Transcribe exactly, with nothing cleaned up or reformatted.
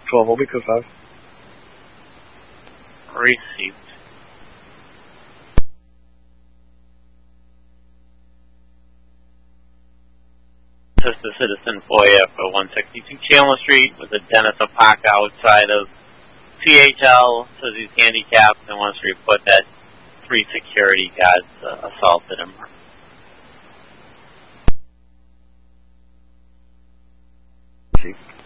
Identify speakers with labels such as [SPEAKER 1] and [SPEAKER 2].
[SPEAKER 1] twelve Obico five.
[SPEAKER 2] Received. This is Citizen Foya for one sixty-two Chandler Street with a Dennis Apaka outside of C H L. Says he's handicapped and wants to report that three security guards uh, assaulted him.
[SPEAKER 1] Received.